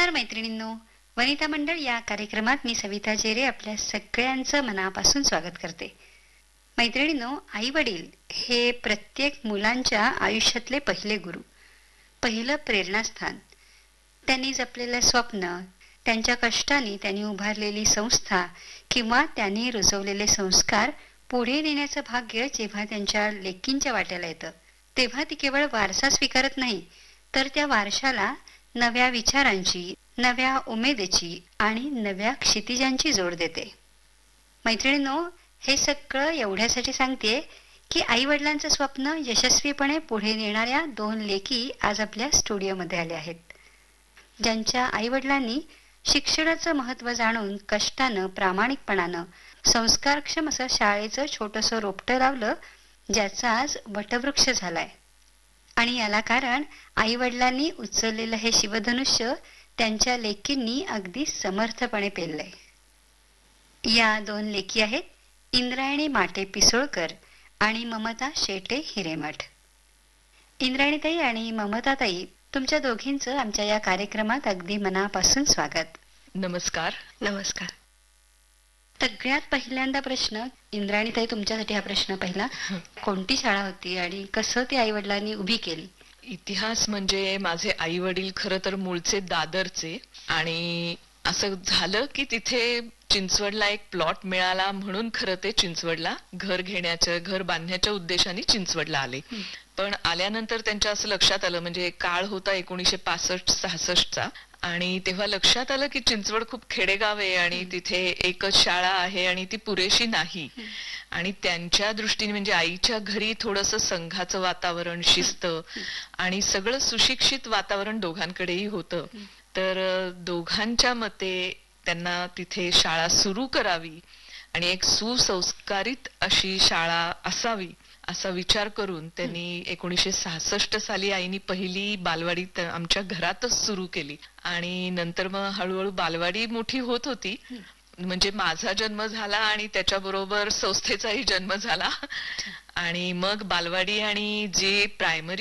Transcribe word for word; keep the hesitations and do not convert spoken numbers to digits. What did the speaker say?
नमस्कार मैत्रिणींनो, वनिता मंडळ या कार्यक्रमात मी सविता जेरे आपल्या सगळ्यांचं मनापासून स्वागत करते. मैत्रिणींनो, आई वडील हे प्रत्येक मुलांच्या आयुष्यातले पहिले गुरु, पहिलं प्रेरणास्थान. त्यांनी जपलेलं स्वप्न, त्यांच्या कष्टाने त्यांनी उभारलेली संस्था किंवा त्यांनी रुजवलेले संस्कार पुढे नेण्याचं भाग्य जेव्हा त्यांच्या लेकींच्या वाट्याला येतं, तेव्हा ती केवळ वारसा स्वीकारत नाही, तर त्या वारशाला नव्या विचारांची, नव्या उमेदीची आणि नव्या क्षितिजांची जोड देते. मैत्रिणींनो, हे सगळं एवढ्यासाठी सांगतेय की आई वडिलांचं स्वप्न यशस्वीपणे पुढे नेणाऱ्या दोन लेकी आज आपल्या स्टुडिओमध्ये आल्या आहेत, ज्यांच्या आई वडिलांनी शिक्षणाचं महत्त्व जाणून कष्टानं, प्रामाणिकपणानं संस्कारक्षम असं शाळेचं छोटंसं रोपटं लावलं, ज्याचा आज वटवृक्ष झालाय. आणि याला कारण आई वडिलांनी उचललेलं हे शिवधनुष्य त्यांच्या लेकींनी अगदी समर्थपणे पेललंय. या दोन लेकी आहेत इंद्रायणी माटे पिसोळकर आणि ममता शेटे हिरेमठ. इंद्रायणीताई आणि ममताताई, तुमच्या दोघींचं आमच्या या कार्यक्रमात अगदी मनापासून स्वागत. नमस्कार. नमस्कार. सगळ्यात पहिल्यांदा प्रश्न, इंद्रायणीताई तुमच्यासाठी हा प्रश्न पहिला, कोणती शाळा होती आणि कसं ती आई वडिलांनी उभी केली? इतिहास म्हणजे माझे आई वडील खरं तर मूळचे दादरचे, आणि असं झालं की तिथे चिंचवडला एक प्लॉट मिळाला म्हणून खरं ते चिंचवडला घर घेण्याच्या, घर बांधण्याच्या उद्देशाने चिंचवडला आले. पण आल्यानंतर त्यांच्या असं लक्षात आलं, म्हणजे काळ होता एकोणीसशे पासष्ट सहासष्टचा, आणि तेव्हा लक्षात आलं की चिंचवड खूप खेडेगाव आहे आणि तिथे एकच शाळा आहे आणि ती पुरेशी नाही. आणि त्यांच्या दृष्टीने म्हणजे आईच्या घरी थोडंसं संघाचं वातावरण, शिस्त आणि सगळं सुशिक्षित वातावरण दोघांकडेही होतं. तर दोघांच्या मते त्यांना तिथे शाळा सुरू करावी आणि एक सुसंस्कारित अशी शाळा असावी असा विचार करून त्यांनी एकोणीसशे सहासष्ट साली आईनी पहिली बालवाडी आमच्या घरातच सुरू केली. आणि नंतर मग हळूहळू बालवाडी मोठी होत होती. म्हणजे माझा जन्म झाला आणि त्याच्याबरोबर संस्थेचाही जन्म झाला. आणि मग बालवाडी आणि जे प्रायमरी